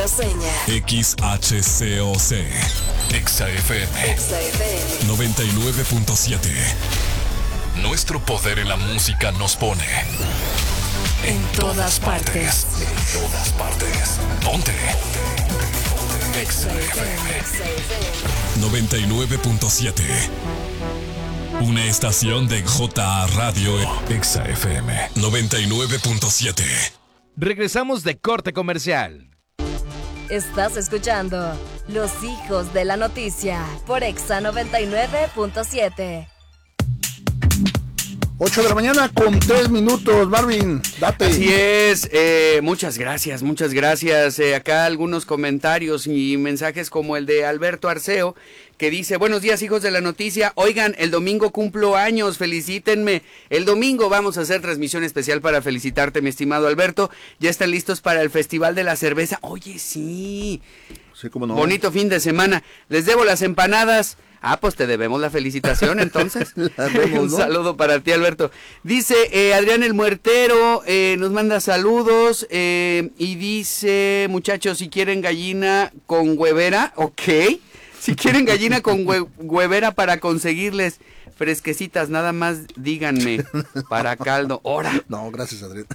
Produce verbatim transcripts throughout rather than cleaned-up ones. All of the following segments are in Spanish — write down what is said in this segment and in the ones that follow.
Oseña. X H C O C. Exa F M. Exa F M. noventa y nueve punto siete. Nuestro poder en la música nos pone en todas partes. En todas partes. Ponte. Exa F M. noventa y nueve punto siete. Una estación de J A Radio. Exa F M. noventa y nueve punto siete. Regresamos de corte comercial. Estás escuchando Los Hijos de la Noticia por Exa noventa y nueve punto siete. ocho de la mañana con tres minutos, Marvin, date. Así es, eh, muchas gracias, muchas gracias. Eh, acá algunos comentarios y mensajes como el de Alberto Arceo, que dice: buenos días, hijos de la noticia. Oigan, el domingo cumplo años, felicítenme. El domingo vamos a hacer transmisión especial para felicitarte, mi estimado Alberto. Ya están listos para el Festival de la Cerveza. Oye, sí. Sí, cómo no. Bonito fin de semana. Les debo las empanadas. Ah, pues te debemos la felicitación, entonces. debemos, Un ¿no? saludo para ti, Alberto. Dice eh, Adrián el Muertero, eh, nos manda saludos eh, y dice: muchachos, si quieren gallina con huevera, ok. Si quieren gallina con hue- huevera para conseguirles fresquecitas, nada más díganme para caldo. ¡Hora! No, gracias, Adrián.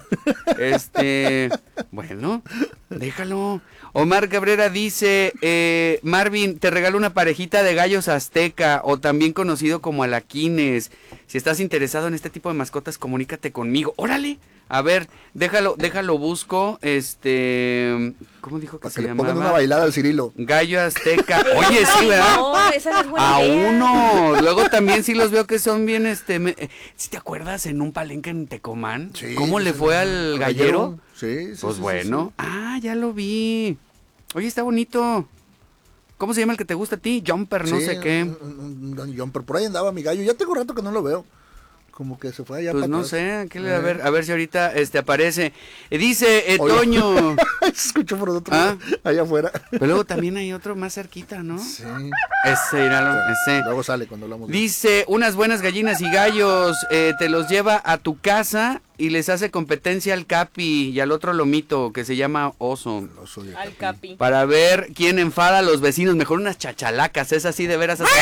Este, bueno, déjalo. Omar Cabrera dice: eh, Marvin, te regalo una parejita de gallos azteca, o también conocido como alaquines. Si estás interesado en este tipo de mascotas, comunícate conmigo. ¡Órale! A ver, déjalo, déjalo busco. Este, ¿cómo dijo que Para se que le llamaba? pongan una bailada al Cirilo. Gallo azteca. Oye, sí, ¿verdad? No, esa no es buena A idea. uno. Luego también sí los veo que son bien, este, me, ¿sí te acuerdas en un palenque en Tecomán? Sí, ¿Cómo le sí, fue sí. al gallero? Sí, sí. Pues sí, bueno. sí, Ah, ya lo vi. Oye, está bonito. ¿Cómo se llama el que te gusta a ti? Jumper, no sí. sé qué. Un, un, un jumper. Por ahí andaba mi gallo. Ya tengo rato que no lo veo. Como que se fue allá Pues para no atrás. sé, ¿qué le- Eh. a ver, a ver si ahorita este aparece. Eh, dice eh, Oye. Toño. Se escuchó por otro ¿Ah? lado, allá afuera. Pero luego también hay otro más cerquita, ¿no? Sí. Ese, míralo, ese. Luego sale cuando hablamos de Dice: unas buenas gallinas y gallos, eh, te los lleva a tu casa y les hace competencia al Capi y al otro lomito que se llama Oso. el oso de Al Capi. Capi. Para ver quién enfada a los vecinos. Mejor unas chachalacas, esas sí de veras hasta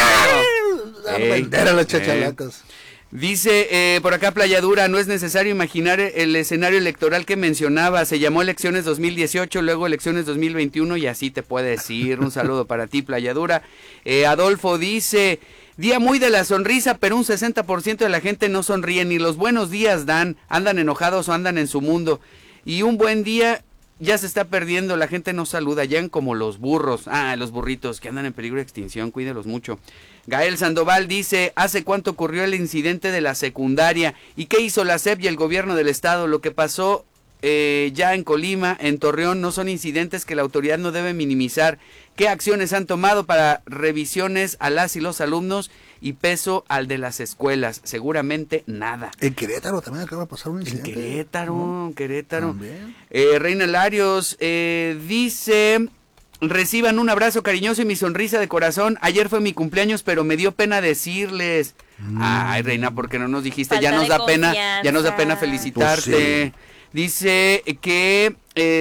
A Ey, vender a las eh. chachalacas. Dice eh, por acá Playadura: no es necesario imaginar el escenario electoral que mencionaba. Se llamó elecciones dos mil dieciocho, luego elecciones dos mil veintiuno y así te puede decir. Un saludo para ti, Playadura. Eh, Adolfo dice: día muy de la sonrisa, pero un sesenta por ciento de la gente no sonríe, ni los buenos días dan, andan enojados o andan en su mundo. Y un buen día ya se está perdiendo, la gente no saluda, llegan como los burros, ah, los burritos que andan en peligro de extinción, cuídelos mucho. Gael Sandoval dice: ¿hace cuánto ocurrió el incidente de la secundaria? ¿Y qué hizo la S E P y el gobierno del estado? Lo que pasó eh, ya en Colima, en Torreón, no son incidentes que la autoridad no debe minimizar. ¿Qué acciones han tomado para revisiones a las y los alumnos y peso al de las escuelas? Seguramente nada. En Querétaro también acaba de pasar un En incidente. Querétaro, ¿no? Querétaro. También. Eh, Reina Larios eh, dice: reciban un abrazo cariñoso y mi sonrisa de corazón. Ayer fue mi cumpleaños, pero me dio pena decirles. Mm. Ay, Reina, ¿por qué no nos dijiste? Falta ya nos de da pena, ya nos da confianza. pena felicitarte. Pues sí. Dice que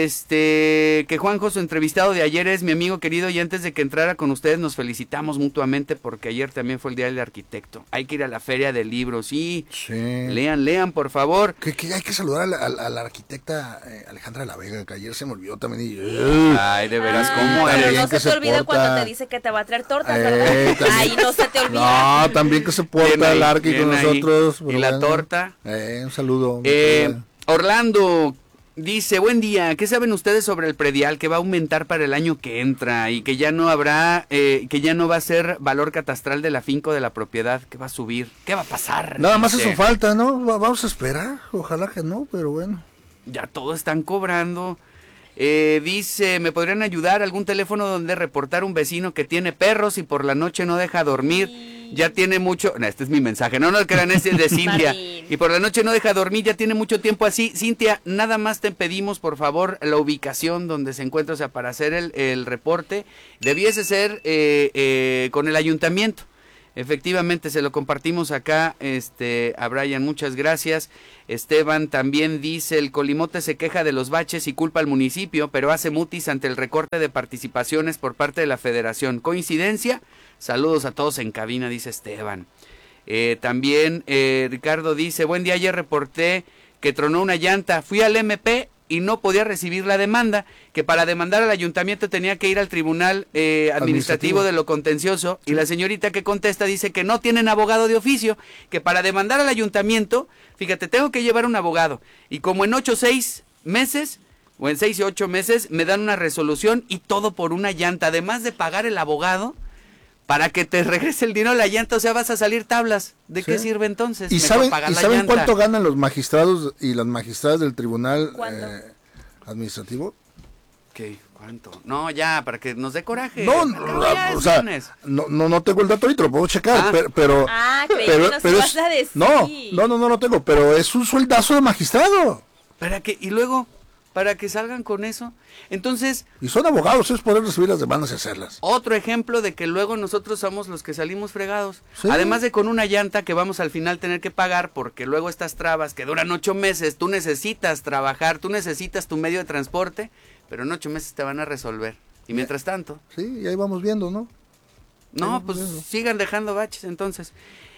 este que Juanjo, su entrevistado de ayer, es mi amigo querido, y antes de que entrara con ustedes nos felicitamos mutuamente porque ayer también fue el día del arquitecto. Hay que ir a la feria del libro, sí. Sí. Lean, lean, por favor. Que, que hay que saludar a la, a la- a la arquitecta eh, Alejandra de la Vega, que ayer se me olvidó también. Y, uh, Ay, de veras, Ah, ¿cómo pero eres? no que se te se olvida porta. cuando te dice que te va a traer tortas, Eh, ¿verdad? también. Ay, no se te olvida. no, también que se porta Bien ahí, el arqui bien con ahí. nosotros. ¿Y pero la bueno. torta? Eh, un saludo. Eh, Orlando dice: buen día, ¿qué saben ustedes sobre el predial que va a aumentar para el año que entra y que ya no habrá, eh, que ya no va a ser valor catastral de la finca o de la propiedad, que va a subir? ¿Qué va a pasar? Nada más Dice. eso falta, ¿no? Va- Vamos a esperar. Ojalá que no, pero bueno. Ya todo están cobrando. Eh, dice: ¿me podrían ayudar? ¿Algún teléfono donde reportar un vecino que tiene perros y por la noche no deja dormir? Ya tiene mucho... No, este es mi mensaje. No, no, crean, ese es de Cintia. Martín. Y por la noche no deja dormir, ya tiene mucho tiempo así. Cintia, nada más te pedimos, por favor, la ubicación donde se encuentra, o sea, para hacer el, el reporte. Debiese ser eh, eh, con el ayuntamiento. Efectivamente, se lo compartimos acá este, a Brian, muchas gracias. Esteban también dice, el Colimote se queja de los baches y culpa al municipio, pero hace mutis ante el recorte de participaciones por parte de la federación. ¿Coincidencia? Saludos a todos en cabina, dice Esteban. Eh, también eh, Ricardo dice, buen día, ayer reporté que tronó una llanta, fui al M P y no podía recibir la demanda, que para demandar al ayuntamiento tenía que ir al tribunal eh, administrativo, administrativo de lo contencioso, sí. Y la señorita que contesta dice que no tienen abogado de oficio, que para demandar al ayuntamiento, fíjate, tengo que llevar un abogado, y como en ocho o seis meses, o en seis y ocho meses, me dan una resolución y todo por una llanta, además de pagar el abogado, para que te regrese el dinero de la llanta, o sea, vas a salir tablas. ¿De sí. qué sirve entonces? ¿Y saben, ¿y saben cuánto ganan los magistrados y las magistradas del tribunal eh, administrativo? ¿Qué? ¿Cuánto? No, ya, para que nos dé coraje. No, no, o sea, no, no, no tengo el dato ahorita, lo puedo checar, ah. pero, pero... Ah, creí pero, que nos pero ibas es, a decir. No, no, no, no lo tengo, pero es un sueldazo de magistrado. ¿Para qué? Y luego... para que salgan con eso. Entonces... y son abogados, es poder recibir las demandas y hacerlas. Otro ejemplo de que luego nosotros somos los que salimos fregados. ¿Sí? Además de con una llanta que vamos al final tener que pagar, porque luego estas trabas que duran ocho meses, tú necesitas trabajar, tú necesitas tu medio de transporte, pero en ocho meses te van a resolver. Y mientras tanto... sí, y ahí vamos viendo, ¿no? No, pues viendo. Sigan dejando baches entonces.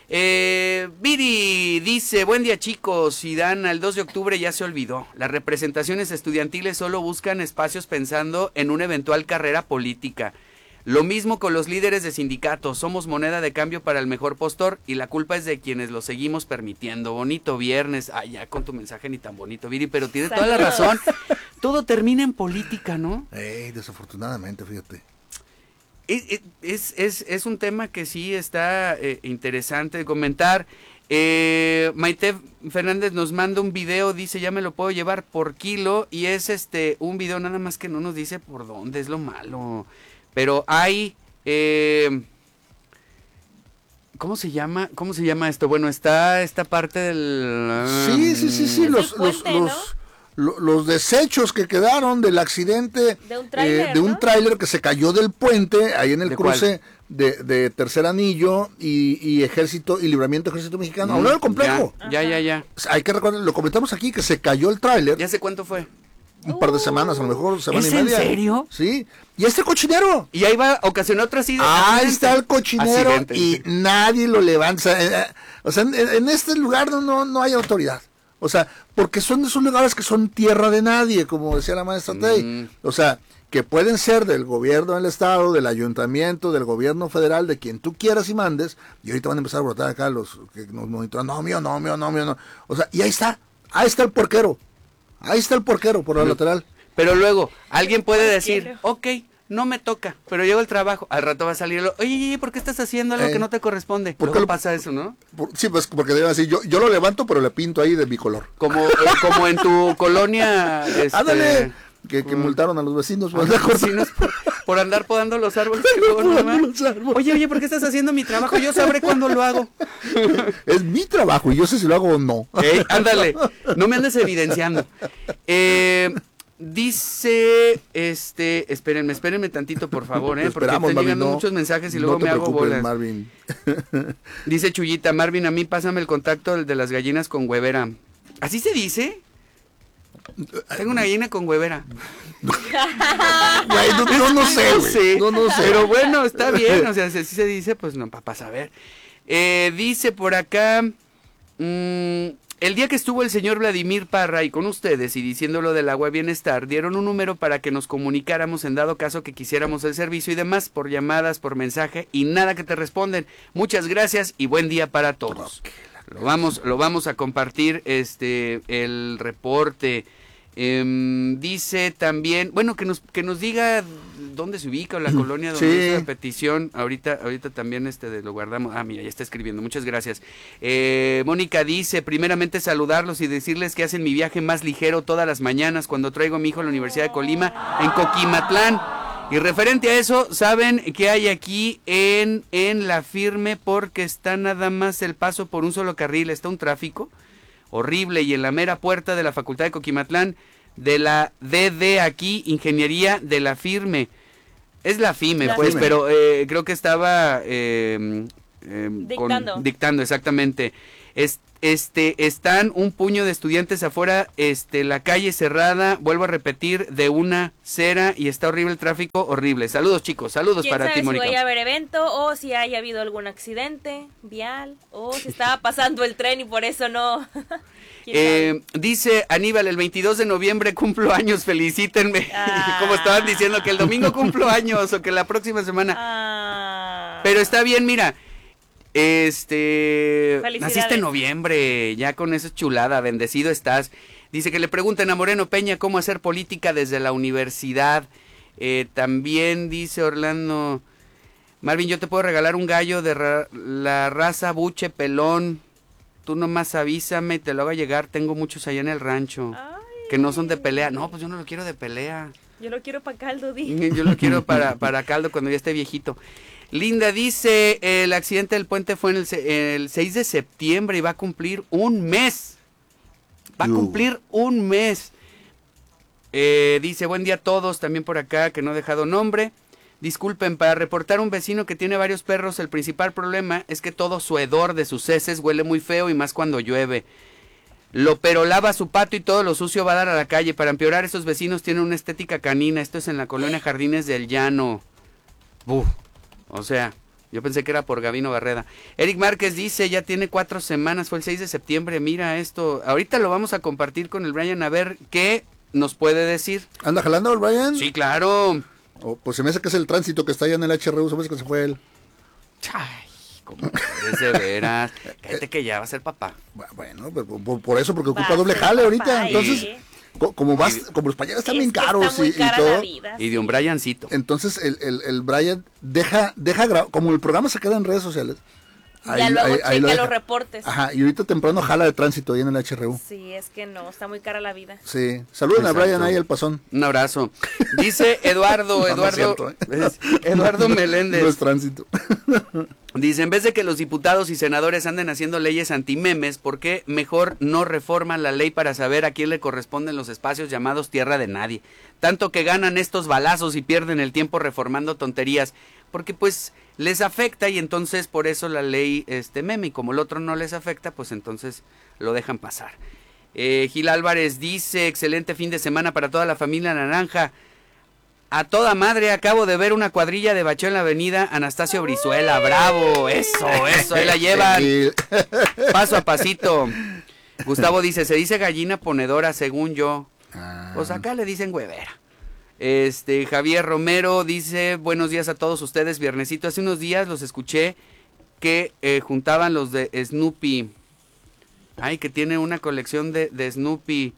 Eh, Viri dice, buen día chicos, y Dana, el dos de octubre ya se olvidó. Las representaciones estudiantiles solo buscan espacios pensando en una eventual carrera política. Lo mismo con los líderes de sindicatos, somos moneda de cambio para el mejor postor y la culpa es de quienes lo seguimos permitiendo. Bonito viernes, ay ya con tu mensaje ni tan bonito Viri, pero tiene toda la razón. Todo termina en política, ¿no? Ey, desafortunadamente, fíjate. Es, es, es, es un tema que sí está eh, interesante de comentar. Eh, Maite Fernández nos manda un video, dice ya me lo puedo llevar por kilo, y es este un video nada más que no nos dice por dónde, es lo malo. Pero hay... Eh, ¿Cómo se llama? ¿Cómo se llama esto? Bueno, está esta parte del... Sí, sí, sí, sí, los... los, puente, los... ¿no? los desechos que quedaron del accidente de un tráiler, eh, de un ¿no? tráiler que se cayó del puente ahí en el ¿De cruce de, de Tercer Anillo y, y Ejército y Libramiento Ejército Mexicano, mm, a un lado del complejo. Ya, ya, ya, ya. Hay que recordar, lo comentamos aquí, que se cayó el tráiler. ¿Ya sé cuánto fue? Un par de semanas, a lo mejor, semana ¿Es y media. en serio? Sí. Y este cochinero. Y ahí va, ocasionó otro accidente. Ahí está el cochinero accidente, y sí. Nadie lo levanta. O sea, en, en este lugar no, no, no hay autoridad. O sea, porque son de esos lugares que son tierra de nadie, como decía la maestra Tey. Mm. O sea, que pueden ser del gobierno del estado, del ayuntamiento, del gobierno federal, de quien tú quieras y mandes. Y ahorita van a empezar a brotar acá los que nos monitoran. No, mío, no, mío, no, mío, no. O sea, y ahí está. Ahí está el porquero. Ahí está el porquero por la pero, lateral. Pero luego, alguien puede decir, ok, no me toca, pero llego al trabajo, al rato va a salir, oye, oye, ¿por qué estás haciendo algo eh, que no te corresponde? ¿Por qué lo pasa eso, no? Por, sí, pues porque deben decir, yo, yo lo levanto, pero le pinto ahí de mi color. Como, eh, como en tu colonia, este... ¡Ándale! Que, que multaron a los vecinos, a los vecinos por, por andar podando los árboles. podando los árboles. Oye, oye, ¿por qué estás haciendo mi trabajo? Yo sabré cuándo lo hago. Es mi trabajo y yo sé si lo hago o no. Eh, ándale, no me andes evidenciando. Eh... Dice, este, espérenme, espérenme tantito, por favor, ¿eh? Porque están llegando no, muchos mensajes y luego no me hago bolas. Marvin. Dice Chuyita, Marvin, a mí pásame el contacto del de las gallinas con huevera. ¿Así se dice? Tengo una gallina con huevera. Güey, no, no, no sé, no sé, no, no sé. Pero bueno, está bien, o sea, si así se dice, pues no, para saber. Eh, dice por acá... Mmm, el día que estuvo el señor Vladimir Parra y con ustedes y diciéndolo del agua bienestar, dieron un número para que nos comunicáramos en dado caso que quisiéramos el servicio y demás, por llamadas, por mensaje y nada que te responden. Muchas gracias y buen día para todos. Lo vamos, lo vamos a compartir, este, el reporte. Eh, dice también, bueno, que nos, que nos diga dónde se ubica la colonia donde sí. hizo la petición. Ahorita, ahorita también este de lo guardamos. Ah, mira, ya está escribiendo. Muchas gracias. Eh, Mónica dice, primeramente saludarlos y decirles que hacen mi viaje más ligero todas las mañanas cuando traigo a mi hijo a la Universidad de Colima en Coquimatlán. Y referente a eso, saben que hay aquí en, en La Firme, porque está nada más el paso por un solo carril, está un tráfico horrible, y en la mera puerta de la Facultad de Coquimatlán, de la D D aquí, Ingeniería de La Firme. Es la FIME, la pues, FIME. Pero eh, creo que estaba eh, eh, Dictando. Con, dictando, exactamente. Es, este, están un puño de estudiantes afuera, este, la calle cerrada, vuelvo a repetir, de una cera y está horrible el tráfico, horrible. Saludos, chicos, saludos ¿Quién para sabe ti, si Mónica. vaya a haber evento o si haya habido algún accidente vial o si estaba pasando el tren y por eso no? ¿Quién Eh, dice Aníbal, el veintidós de noviembre cumplo años, felicítenme. Ah. Como estaban diciendo que el domingo cumplo años o que la próxima semana. Ah. Pero está bien, mira. Este, Felicidades. naciste en noviembre, ya con esa chulada, bendecido estás. Dice que le pregunten a Moreno Peña cómo hacer política desde la universidad. Eh, también dice Orlando, Marvin, yo te puedo regalar un gallo de ra la raza buche pelón. Tú nomás avísame, te lo hago llegar, tengo muchos allá en el rancho. Ay. Que no son de pelea. No, pues yo no lo quiero de pelea. Yo lo quiero para caldo, di. Yo lo quiero para, para caldo cuando ya esté viejito. Linda dice, el accidente del puente fue en el, el seis de septiembre y va a cumplir un mes. Va a Yuh. cumplir un mes. Eh, dice, buen día a todos, también por acá, que no he dejado nombre. Disculpen, para reportar un vecino que tiene varios perros, el principal problema es que todo su hedor de sus heces huele muy feo y más cuando llueve. Lo perolaba su patio y todo lo sucio va a dar a la calle. Para empeorar, esos vecinos tienen una estética canina. Esto es en la colonia Jardines del Llano. Buf. O sea, yo pensé que era por Gabino Barreda. Eric Márquez dice, ya tiene cuatro semanas, fue el seis de septiembre, mira esto. Ahorita lo vamos a compartir con el Brian a ver qué nos puede decir. ¿Anda jalando el Brian? Sí, claro. Oh, pues se me hace que es el tránsito que está allá en el H R U, se me hace que se fue él. Ay, cómo eres de veras. Cállate que ya va a ser papá. Bueno, pero por, por eso, porque Va ocupa a doble ser jale papá, ahorita. ¿eh? Entonces, co- como vas, como los pañales están Es bien que caros está muy y, y cara todo. la vida. Y de un Briancito. Entonces el, el, el Brian deja, deja gra- como el programa se queda en redes sociales. Ya luego checa lo los deja. reportes. Ajá, y ahorita temprano jala de tránsito ahí en el H R U. Sí, es que no, está muy cara la vida. Sí, saluden Exacto. a Brian ahí el pasón. Un abrazo. Dice Eduardo, No, no es Eduardo, cierto, ¿eh? es Eduardo Meléndez. No es tránsito. Dice, en vez de que los diputados y senadores anden haciendo leyes antimemes, ¿por qué mejor no reforman la ley para saber a quién le corresponden los espacios llamados tierra de nadie? Tanto que ganan estos balazos y pierden el tiempo reformando tonterías, porque pues les afecta y entonces por eso la ley este meme, y como el otro no les afecta, pues entonces lo dejan pasar. Eh, Gil Álvarez dice, excelente fin de semana para toda la familia Naranja. A toda madre, acabo de ver una cuadrilla de bacheo en la avenida Anastasio Brizuela. ¡Bravo! Eso, eso, ahí la llevan. Sí. Paso a pasito. Gustavo dice, se dice gallina ponedora, según yo. Ah. Pues acá le dicen huevera. Este, Javier Romero dice, buenos días a todos ustedes, viernesito. Hace unos días los escuché que eh, juntaban los de Snoopy. Ay, que tiene una colección de, de Snoopy.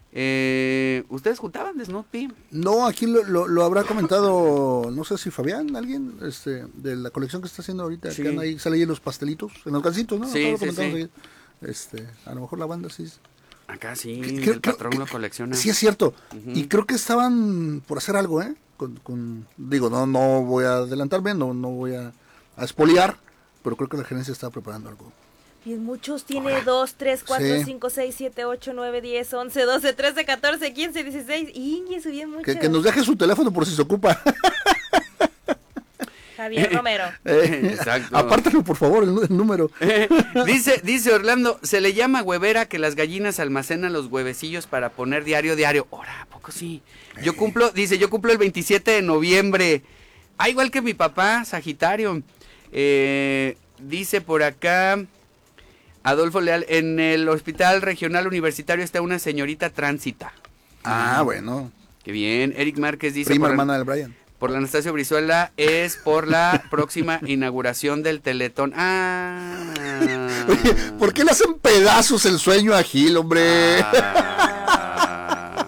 Eh, ¿Ustedes juntaban de Snoopy? No, aquí lo, lo, lo habrá comentado, no sé si Fabián, alguien, este, de la colección que está haciendo ahorita, Sí. que anda ahí, sale ahí en los pastelitos, en los gancitos, ¿no? Sí, Acá lo sí, comentamos sí. ahí. Este, a lo mejor la banda sí. Acá sí, Creo- el creo- patrón lo colecciona. Sí es cierto. Ujú. Y creo que estaban por hacer algo, ¿eh? Con, con- digo, no, no voy a adelantarme, no, no voy a, a espoliar, pero creo que la gerencia está preparando algo. Y en muchos tiene dos, tres, cuatro, Sí. cinco, seis, siete, ocho, nueve, diez, once, doce, trece, catorce, quince, dieciséis. Y se bien mucho. Que, que nos deje su teléfono por si se ocupa. Javier Romero. Eh, Exacto. Apártalo, por favor, el, el número. dice, dice Orlando, se le llama huevera que las gallinas almacenan los huevecillos para poner diario, diario. Ahora, ¿a poco sí? Yo cumplo, dice, yo cumplo el veintisiete de noviembre. Ah, igual que mi papá, Sagitario. Eh, dice por acá, Adolfo Leal, en el Hospital Regional Universitario está una señorita tránsita. Ah, bueno. Qué bien. Eric Márquez dice, Prima por, hermana del Brian. por la Anastasio Brizuela es por la próxima inauguración del Teletón. Ah. Oye, ¿por qué le hacen pedazos el sueño a Gil, hombre? Ah.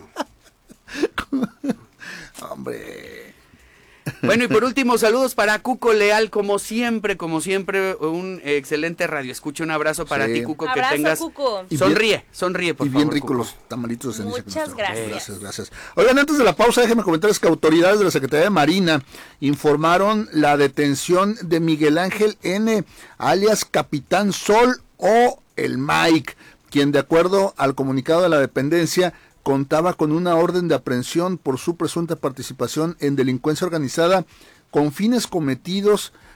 Hombre. Bueno, y por último, saludos para Cuco Leal, como siempre, como siempre, un excelente radio. Escucha, un abrazo para Sí. ti, Cuco, que Abrazo, tengas... Cuco. Y bien- Sonríe, sonríe, por y bien favor, ricos Cuco. los tamalitos de ceniza. que Muchas nos trajo. gracias. Gracias, gracias. Oigan, antes de la pausa, déjenme comentarles que autoridades de la Secretaría de Marina informaron la detención de Miguel Ángel N., alias Capitán Sol o el Mike, quien de acuerdo al comunicado de la dependencia contaba con una orden de aprehensión por su presunta participación en delincuencia organizada con fines cometidos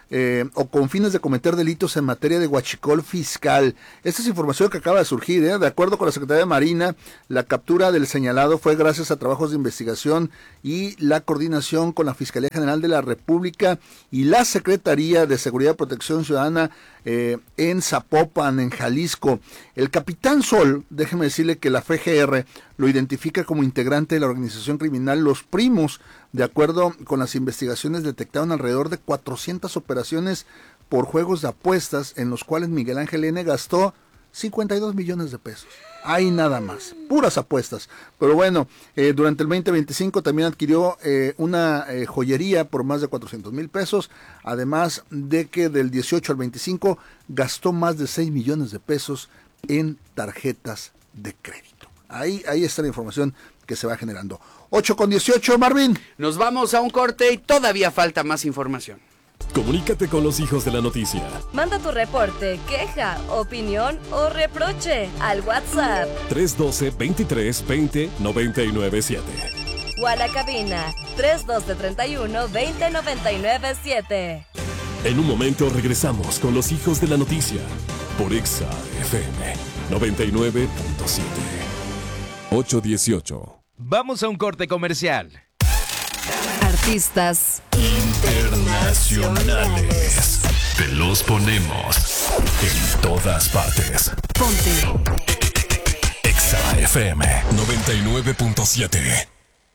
eh, o con fines de cometer delitos en materia de huachicol fiscal. Esta es información que acaba de surgir, ¿eh? De acuerdo con la Secretaría de Marina, la captura del señalado fue gracias a trabajos de investigación y la coordinación con la Fiscalía General de la República y la Secretaría de Seguridad y Protección Ciudadana eh, en Zapopan, en Jalisco. El capitán Sol, déjeme decirle que la F G R lo identifica como integrante de la organización criminal Los Primos. De acuerdo con las investigaciones, detectaron alrededor de cuatrocientas operaciones por juegos de apuestas en los cuales Miguel Ángel N. gastó cincuenta y dos millones de pesos. Hay nada más, puras apuestas. Pero bueno, eh, durante el veinte veinticinco también adquirió eh, una eh, joyería por más de cuatrocientos mil pesos, además de que del dieciocho al veinticinco gastó más de seis millones de pesos en tarjetas de crédito. Ahí, ahí está la información que se va generando. ocho con dieciocho, Marvin. Nos vamos a un corte y todavía falta más información. Comunícate con los hijos de la noticia. Manda tu reporte, queja, opinión o reproche al WhatsApp tres uno dos, veintitrés, veinte, noventa y nueve siete. o a la cabina tres uno dos, treinta y uno, veinte, noventa y nueve siete. En un momento regresamos con los hijos de la noticia por Exa F M noventa y nueve punto siete. ocho dieciocho. Vamos a un corte comercial. Artistas Internacionales. Te los ponemos en todas partes. Ponte Exa F M noventa y nueve punto siete.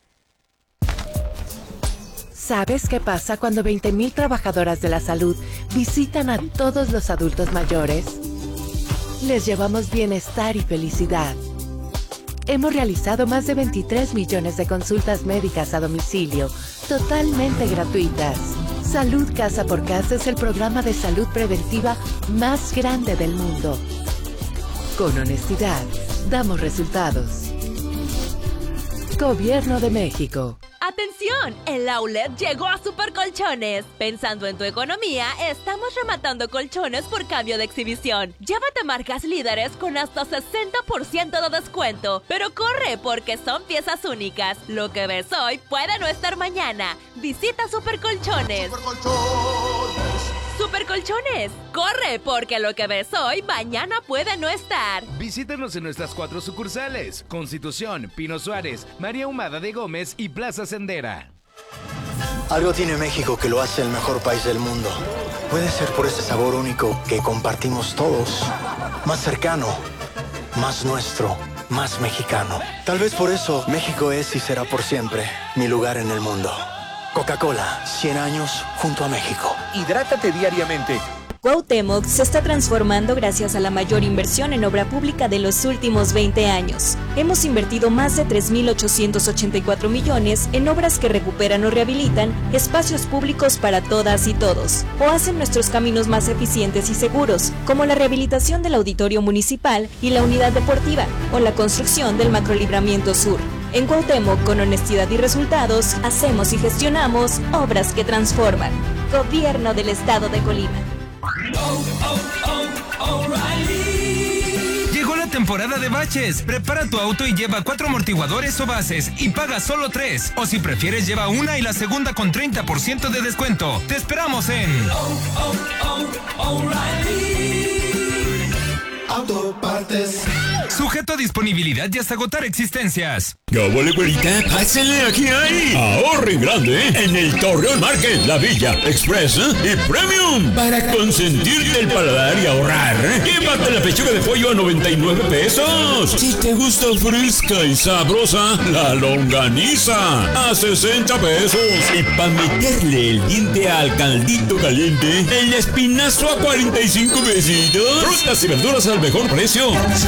¿Sabes qué pasa cuando veinte mil trabajadoras de la salud visitan a todos los adultos mayores? Les llevamos bienestar y felicidad. Hemos realizado más de veintitrés millones de consultas médicas a domicilio, totalmente gratuitas. Salud Casa por Casa es el programa de salud preventiva más grande del mundo. Con honestidad, damos resultados. Gobierno de México. ¡Atención! El outlet llegó a Supercolchones. Pensando en tu economía, estamos rematando colchones por cambio de exhibición. Llévate marcas líderes con hasta sesenta por ciento de descuento. Pero corre, porque son piezas únicas. Lo que ves hoy puede no estar mañana. Visita Supercolchones. Supercolchones. Supercolchones. Corre, porque lo que ves hoy mañana puede no estar. Visítanos en nuestras cuatro sucursales: Constitución, Pino Suárez, María Humada de Gómez y Plaza Sendera. Algo tiene México que lo hace el mejor país del mundo. Puede ser por ese sabor único que compartimos todos. Más cercano, más nuestro, más mexicano. Tal vez por eso México es y será por siempre mi lugar en el mundo. Coca-Cola, cien años junto a México. Hidrátate diariamente. Cuauhtémoc se está transformando gracias a la mayor inversión en obra pública de los últimos veinte años. Hemos invertido más de tres mil ochocientos ochenta y cuatro millones en obras que recuperan o rehabilitan espacios públicos para todas y todos, o hacen nuestros caminos más eficientes y seguros, como la rehabilitación del auditorio municipal y la unidad deportiva, o la construcción del macrolibramiento sur. En Cuauhtémoc, con honestidad y resultados, hacemos y gestionamos obras que transforman. Gobierno del Estado de Colima. Llegó la temporada de baches. Prepara tu auto y lleva cuatro amortiguadores o bases y paga solo tres. O si prefieres, lleva una y la segunda con treinta por ciento de descuento. Te esperamos en Autopartes. Sujeto a disponibilidad y hasta agotar existencias. ¿Qué huele, güerita? Pásale, aquí hay ahorre grande en el Torreón Market, La Villa, Express y Premium. Para consentirte el paladar y ahorrar, llévate la pechuga de pollo a noventa y nueve pesos. Si te gusta fresca y sabrosa, la longaniza a sesenta pesos. Y para meterle el diente al caldito caliente, el espinazo a cuarenta y cinco pesitos. Frutas y verduras al mejor precio.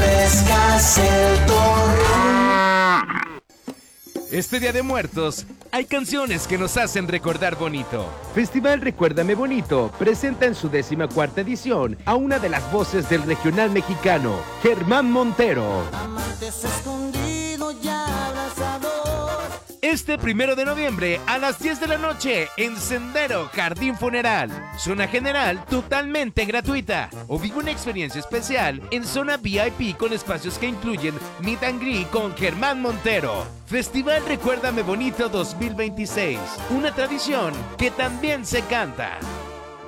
Este Día de Muertos hay canciones que nos hacen recordar bonito. Festival Recuérdame Bonito presenta en su décima cuarta edición a una de las voces del regional mexicano, Germán Montero. Amantes escondido ya abrazador. Este primero de noviembre a las diez de la noche en Sendero Jardín Funeral. Zona general totalmente gratuita. O vive una experiencia especial en zona V I P con espacios que incluyen Meet and Greet con Germán Montero. Festival Recuérdame Bonito dos mil veintiséis. Una tradición que también se canta.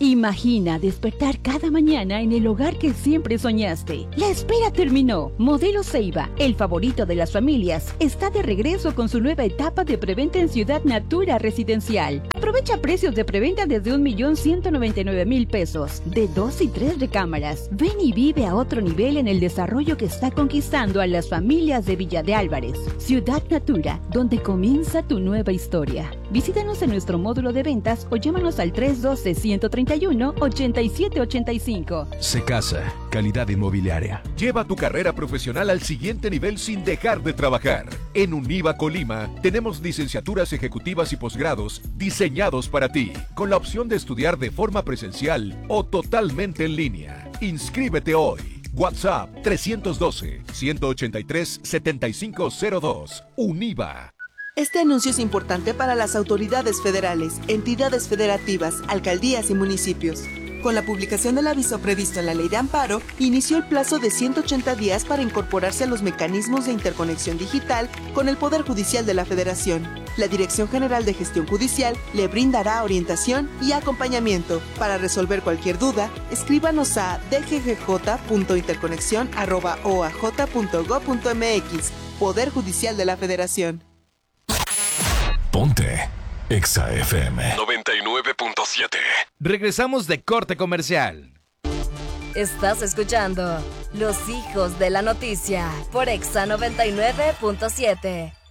Imagina despertar cada mañana en el hogar que siempre soñaste. La espera terminó. Modelo Ceiba, el favorito de las familias, está de regreso con su nueva etapa de preventa en Ciudad Natura Residencial. Aprovecha precios de preventa desde un millón ciento noventa y nueve mil pesos, de dos y tres recámaras. Ven y vive a otro nivel en el desarrollo que está conquistando a las familias de Villa de Álvarez. Ciudad Natura, donde comienza tu nueva historia. Visítanos en nuestro módulo de ventas o llámanos al tres uno dos, uno tres uno, ocho siete ocho cinco. Secasa, calidad inmobiliaria. Lleva tu carrera profesional al siguiente nivel sin dejar de trabajar. En Univa Colima tenemos licenciaturas ejecutivas y posgrados diseñados para ti, con la opción de estudiar de forma presencial o totalmente en línea. Inscríbete hoy. WhatsApp tres uno dos, uno ocho tres, siete cinco cero dos. Univa. Este anuncio es importante para las autoridades federales, entidades federativas, alcaldías y municipios. Con la publicación del aviso previsto en la Ley de Amparo, inició el plazo de ciento ochenta días para incorporarse a los mecanismos de interconexión digital con el Poder Judicial de la Federación. La Dirección General de Gestión Judicial le brindará orientación y acompañamiento. Para resolver cualquier duda, escríbanos a d g g j punto interconexión arroba o a j punto gob punto m x. Poder Judicial de la Federación. Ponte Exa F M noventa y nueve punto siete. Regresamos de corte comercial. Estás escuchando Los Hijos de la Noticia por Exa noventa y nueve punto siete.